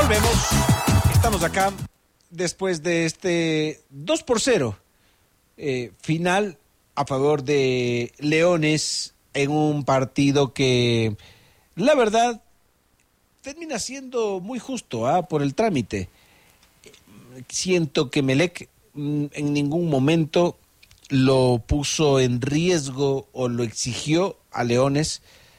Volvemos. Estamos acá después de este 2-0 final a favor de Leones en un partido que, la verdad, termina siendo muy justo por el trámite. Siento que Emelec en ningún momento lo puso en riesgo o lo exigió a Leones.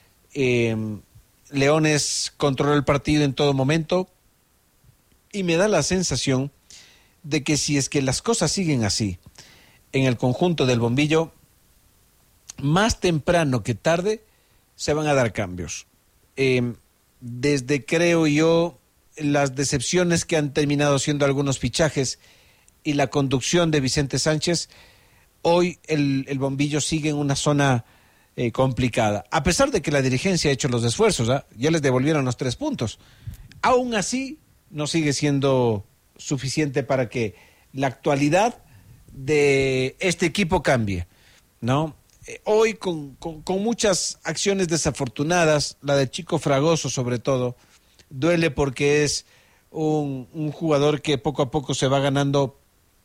Leones controló el partido en todo momento y me da la sensación de que si es que las cosas siguen así en el conjunto del Bombillo, más temprano que tarde se van a dar cambios. Desde, creo yo, las decepciones que han terminado siendo algunos fichajes y la conducción de Vicente Sánchez, hoy el Bombillo sigue en una zona complicada, a pesar de que la dirigencia ha hecho los esfuerzos, ya les devolvieron los 3 puntos. Aún así, no sigue siendo suficiente para que la actualidad de este equipo cambie, ¿no? Hoy con muchas acciones desafortunadas, la de Chico Fragoso sobre todo, duele porque es un jugador que poco a poco se va ganando,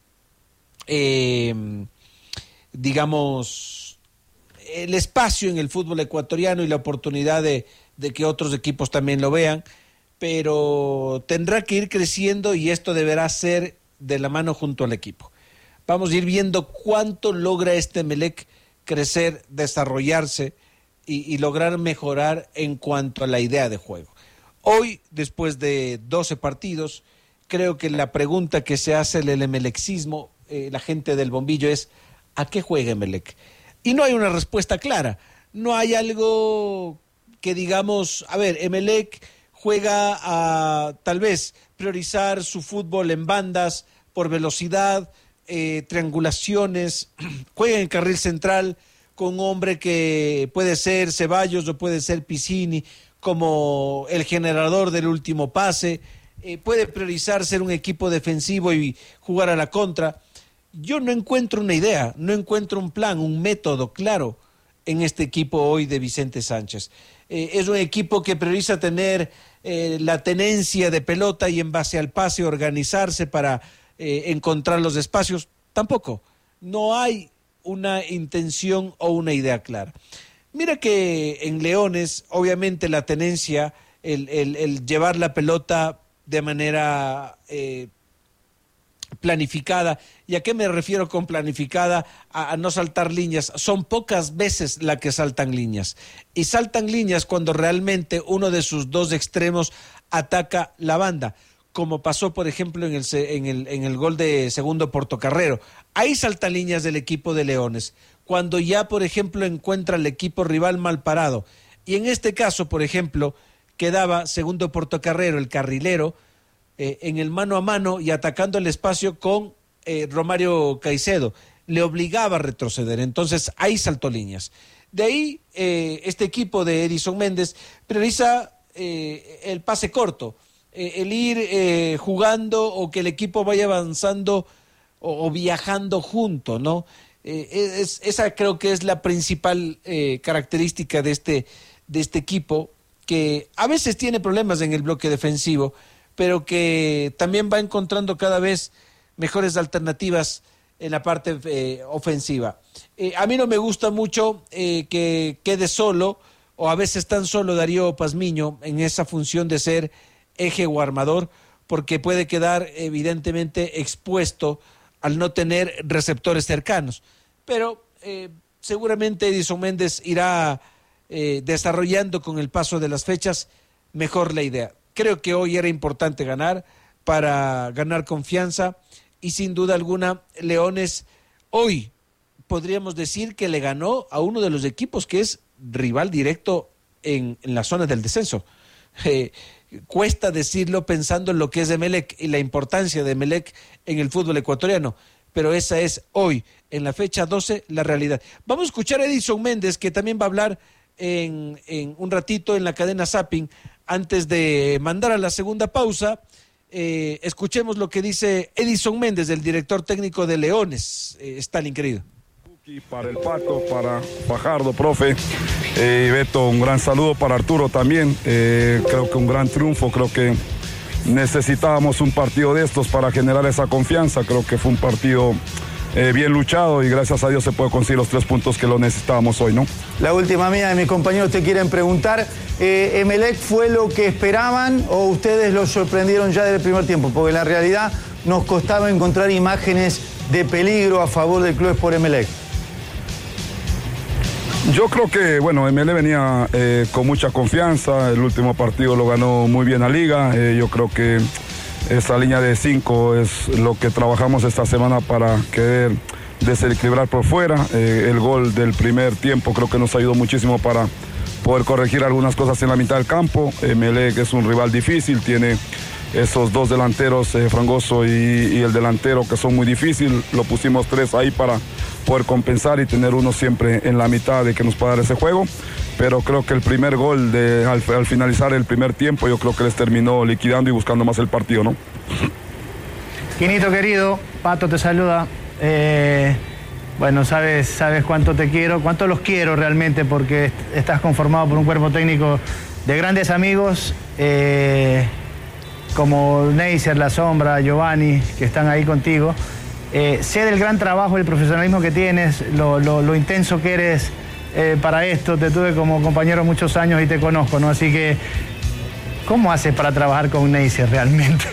digamos, el espacio en el fútbol ecuatoriano y la oportunidad de que otros equipos también lo vean, pero tendrá que ir creciendo y esto deberá ser de la mano junto al equipo. Vamos a ir viendo cuánto logra este Emelec crecer, desarrollarse y lograr mejorar en cuanto a la idea de juego. Hoy, después de 12 partidos, creo que la pregunta que se hace el emelexismo, la gente del Bombillo, es ¿a qué juega Emelec? Y no hay una respuesta clara, no hay algo que digamos, a ver, Emelec juega a tal vez priorizar su fútbol en bandas, por velocidad, triangulaciones, juega en carril central con un hombre que puede ser Ceballos o puede ser Piscini como el generador del último pase, puede priorizar ser un equipo defensivo y jugar a la contra. Yo no encuentro una idea, no encuentro un plan, un método claro en este equipo hoy de Vicente Sánchez. Es un equipo que prioriza tener la tenencia de pelota y en base al pase organizarse para encontrar los espacios. Tampoco, no hay una intención o una idea clara. Mira que en Leones, obviamente la tenencia, el llevar la pelota de manera planificada. ¿Y a qué me refiero con planificada? A no saltar líneas. Son pocas veces las que saltan líneas. Y saltan líneas cuando realmente uno de sus dos extremos ataca la banda, como pasó, por ejemplo, en el gol de segundo Portocarrero. Ahí saltan líneas del equipo de Leones, cuando ya, por ejemplo, encuentra el equipo rival mal parado. Y en este caso, por ejemplo, quedaba segundo Portocarrero, el carrilero, en el mano a mano y atacando el espacio con Romario Caicedo. Le obligaba a retroceder, entonces ahí saltó líneas. De ahí, este equipo de Edison Méndez prioriza el pase corto, el ir jugando o que el equipo vaya avanzando o viajando junto, ¿no? Esa creo que es la principal característica de este equipo, que a veces tiene problemas en el bloque defensivo, pero que también va encontrando cada vez mejores alternativas en la parte ofensiva. A mí no me gusta mucho que quede solo, o a veces tan solo Darío Pazmiño en esa función de ser eje o armador, porque puede quedar evidentemente expuesto al no tener receptores cercanos. Pero seguramente Edison Méndez irá desarrollando con el paso de las fechas mejor la idea. Creo que hoy era importante ganar para ganar confianza y sin duda alguna Leones hoy podríamos decir que le ganó a uno de los equipos que es rival directo en la zona del descenso. Cuesta decirlo pensando en lo que es Emelec y la importancia de Emelec en el fútbol ecuatoriano, pero esa es hoy, en la fecha 12, la realidad. Vamos a escuchar a Edison Méndez, que también va a hablar en un ratito en la cadena Zapping. Antes de mandar a la segunda pausa, escuchemos lo que dice Edison Méndez, el director técnico de Leones. Stalin, querido. Para el Pato, para Fajardo, profe, y Beto, un gran saludo para Arturo también. Creo que un gran triunfo, creo que necesitábamos un partido de estos para generar esa confianza. Creo que fue un partido bien luchado y gracias a Dios se puede conseguir los 3 puntos que lo necesitábamos hoy, ¿no? La última mía, de mis compañeros te quieren preguntar, ¿Emelec fue lo que esperaban o ustedes lo sorprendieron ya desde el primer tiempo? Porque en la realidad nos costaba encontrar imágenes de peligro a favor del Club Sport Emelec. Yo creo que, bueno, Emelec venía con mucha confianza, el último partido lo ganó muy bien a Liga, yo creo que esa línea de 5 es lo que trabajamos esta semana para querer desequilibrar por fuera. El gol del primer tiempo creo que nos ayudó muchísimo para poder corregir algunas cosas en la mitad del campo. Emelec es un rival difícil, tiene esos 2 delanteros, Frangoso y el delantero, que son muy difíciles. Lo pusimos 3 ahí para poder compensar y tener uno siempre en la mitad de que nos pueda dar ese juego. Pero creo que el primer gol al finalizar el primer tiempo, yo creo que les terminó liquidando y buscando más el partido, ¿no? Quinito querido, Pato te saluda. Bueno, sabes cuánto te quiero, cuánto los quiero realmente, porque estás conformado por un cuerpo técnico de grandes amigos, como Neisser, La Sombra, Giovanni, que están ahí contigo. Sé del gran trabajo y el profesionalismo que tienes, lo intenso que eres para esto. Te tuve como compañero muchos años y te conozco, ¿no? Así que, ¿cómo haces para trabajar con Neisser realmente?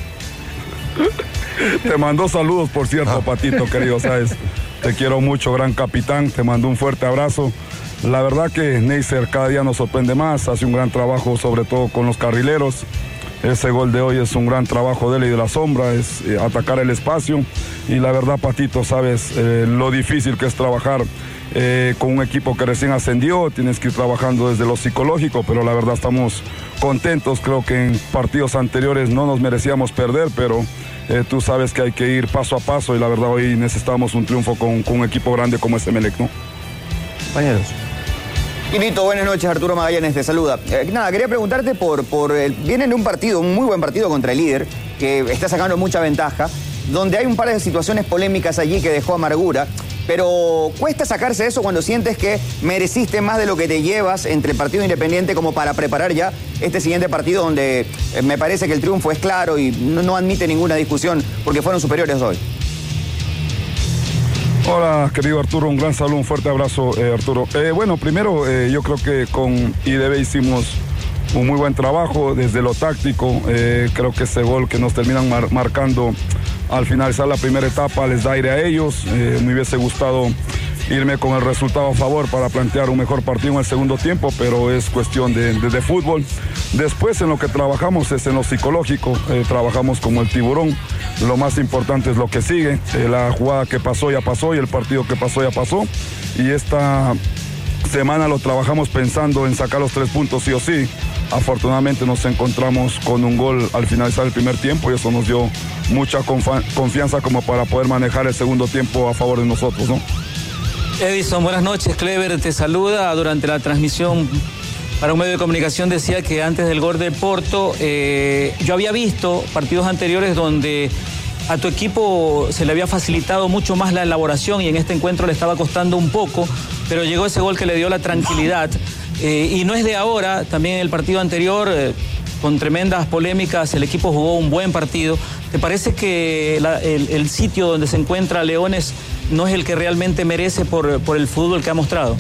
Te mando saludos, por cierto, Patito, querido, sabes. Te quiero mucho, gran capitán, te mando un fuerte abrazo. La verdad que Neisser cada día nos sorprende más, hace un gran trabajo, sobre todo con los carrileros. Ese gol de hoy es un gran trabajo de él y de La Sombra, es atacar el espacio. Y la verdad, Patito, sabes lo difícil que es trabajar con un equipo que recién ascendió. Tienes que ir trabajando desde lo psicológico, pero la verdad estamos contentos. Creo que en partidos anteriores no nos merecíamos perder, pero tú sabes que hay que ir paso a paso y la verdad hoy necesitamos un triunfo con un equipo grande como este Emelec, ¿no? Compañeros. Quinito, buenas noches, Arturo Magallanes te saluda. Quería preguntarte vienen de un partido, un muy buen partido contra el líder, que está sacando mucha ventaja, donde hay un par de situaciones polémicas allí que dejó amargura, pero cuesta sacarse eso cuando sientes que mereciste más de lo que te llevas entre el partido Independiente como para preparar ya este siguiente partido donde me parece que el triunfo es claro y no admite ninguna discusión porque fueron superiores hoy. Hola, querido Arturo, un gran saludo, un fuerte abrazo, Arturo. Bueno, primero yo creo que con IDB hicimos un muy buen trabajo desde lo táctico. Creo que ese gol que nos terminan marcando al finalizar la primera etapa les da aire a ellos. Me hubiese gustado irme con el resultado a favor para plantear un mejor partido en el segundo tiempo, pero es cuestión de fútbol. Después en lo que trabajamos es en lo psicológico, trabajamos como el tiburón. Lo más importante es lo que sigue. La jugada que pasó ya pasó y el partido que pasó ya pasó. Y esta semana lo trabajamos pensando en sacar los 3 puntos sí o sí. Afortunadamente nos encontramos con un gol al finalizar el primer tiempo y eso nos dio mucha confianza como para poder manejar el segundo tiempo a favor de nosotros, ¿no? Edison, buenas noches. Clever te saluda. Durante la transmisión para un medio de comunicación decía que antes del gol de Porto, yo había visto partidos anteriores donde a tu equipo se le había facilitado mucho más la elaboración y en este encuentro le estaba costando un poco, pero llegó ese gol que le dio la tranquilidad. Y no es de ahora, también en el partido anterior, con tremendas polémicas, el equipo jugó un buen partido. ¿Te parece que el sitio donde se encuentra Leones no es el que realmente merece por el fútbol que ha mostrado?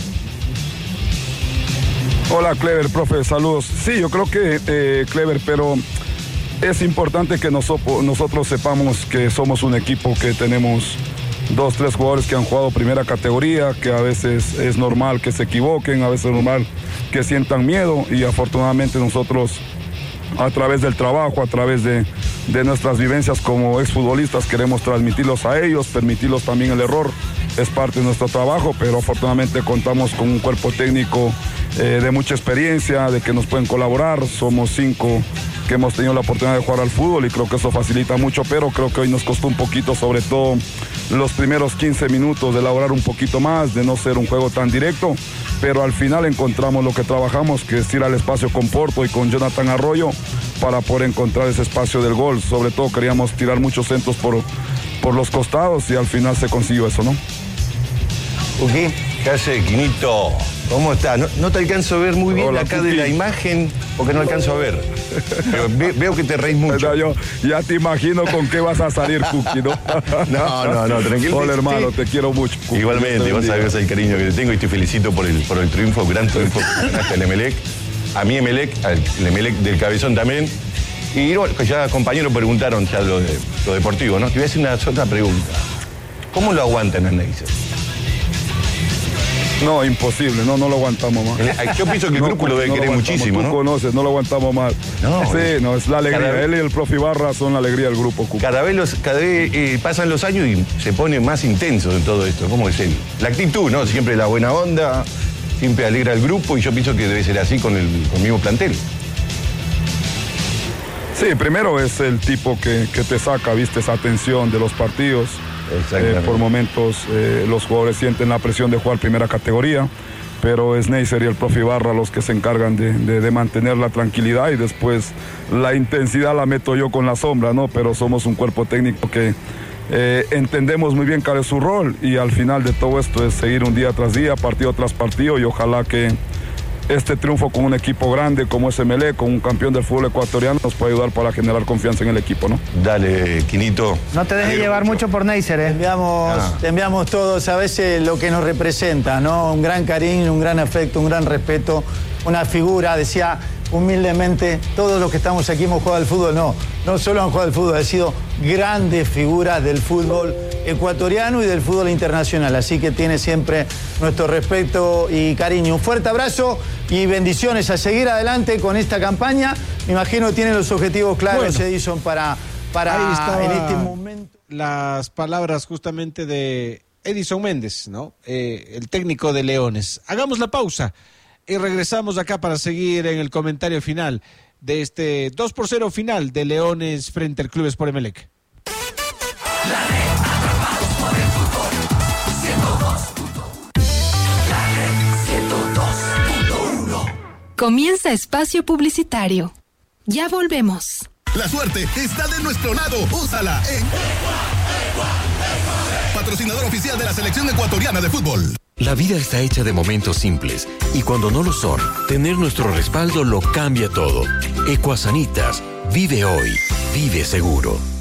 Hola, Clever, profe, saludos. Sí, yo creo que, Clever, pero es importante que nosotros sepamos que somos un equipo que tenemos 2, 3 jugadores que han jugado primera categoría, que a veces es normal que se equivoquen, a veces es normal que sientan miedo y afortunadamente nosotros a través del trabajo, a través de nuestras vivencias como exfutbolistas queremos transmitirlos a ellos, permitirlos también el error, es parte de nuestro trabajo, pero afortunadamente contamos con un cuerpo técnico de mucha experiencia, de que nos pueden colaborar, somos 5 que hemos tenido la oportunidad de jugar al fútbol y creo que eso facilita mucho, pero creo que hoy nos costó un poquito, sobre todo los primeros 15 minutos, de elaborar un poquito más, de no ser un juego tan directo, pero al final encontramos lo que trabajamos, que es ir al espacio con Porto y con Jonathan Arroyo para poder encontrar ese espacio del gol. Sobre todo queríamos tirar muchos centros por los costados y al final se consiguió eso, ¿no? ¿Qué hace, Quinito? ¿Cómo está? No te alcanzo a ver muy bien. Hola, acá Puki. De la imagen, porque no alcanzo a ver. Pero veo que te reís mucho. Yo ya te imagino con qué vas a salir, Cookie, ¿no? No, tranquilo. Hola, hermano, te quiero mucho, Cookie. Igualmente, vos sabés el cariño que te tengo y te felicito por el triunfo, gran triunfo que ganaste al Emelec. A mí Emelec, al Emelec del Cabezón también. Y ya compañeros preguntaron ya lo deportivo, ¿no? Te voy a hacer una otra pregunta. ¿Cómo lo aguantan a Neisser? No, imposible, no lo aguantamos más. Yo pienso que el grupo lo debe querer muchísimo, ¿no? Tú conoces, no lo aguantamos más. No, es la alegría. Él y el profe Ibarra son la alegría del grupo, Cookie. Cada vez pasan los años y se pone más intenso en todo esto. ¿Cómo es él? La actitud, ¿no? Siempre la buena onda, siempre alegra al grupo y yo pienso que debe ser así con el mismo plantel. Sí, primero es el tipo que te saca, viste, esa tensión de los partidos. Por momentos los jugadores sienten la presión de jugar primera categoría, pero es Neisser y el profe Ibarra los que se encargan de mantener la tranquilidad y después la intensidad la meto yo con la sombra, ¿no? Pero somos un cuerpo técnico que entendemos muy bien cuál es su rol y al final de todo esto es seguir un día tras día, partido tras partido y ojalá que este triunfo con un equipo grande como es Emelec, con un campeón del fútbol ecuatoriano, nos puede ayudar para generar confianza en el equipo, ¿no? Dale, Quinito. No te dejes llevar mucho por Neisser, ¿eh? Te enviamos todos a veces lo que nos representa, ¿no? Un gran cariño, un gran afecto, un gran respeto, una figura, decía humildemente, todos los que estamos aquí hemos jugado al fútbol, no solo han jugado al fútbol, han sido grandes figuras del fútbol ecuatoriano y del fútbol internacional, así que tiene siempre nuestro respeto y cariño. Un fuerte abrazo y bendiciones a seguir adelante con esta campaña. Me imagino que tienen los objetivos claros, Edison, para en este momento. Las palabras justamente de Edison Méndez, ¿no? El técnico de Leones. Hagamos la pausa y regresamos acá para seguir en el comentario final de este 2-0 final de Leones frente al Club Sport Emelec. Comienza espacio publicitario. Ya volvemos. La suerte está de nuestro lado. Úsala en patrocinador oficial de la selección ecuatoriana de fútbol. La vida está hecha de momentos simples y cuando no lo son, tener nuestro respaldo lo cambia todo. Ecuasanitas, vive hoy, vive seguro.